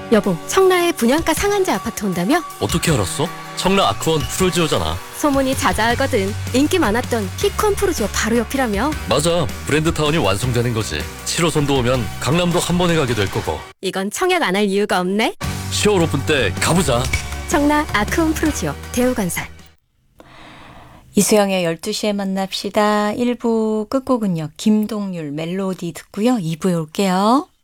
여보, 청라에 분양가 상한제 아파트 온다며? 어떻게 알았어? 청라 아크원 푸르지오잖아. 소문이 자자하거든. 인기 많았던 피콘 푸르지오 바로 옆이라며? 맞아. 브랜드타운이 완성되는 거지. 7호선도 오면 강남도 한 번에 가게 될 거고. 이건 청약 안 할 이유가 없네. 10월 오픈 때 가보자. 청라 아크원 푸르지오 대우건설. 이수영의 12시에 만납시다. 1부 끝곡은요. 김동률 멜로디 듣고요. 2부에 올게요.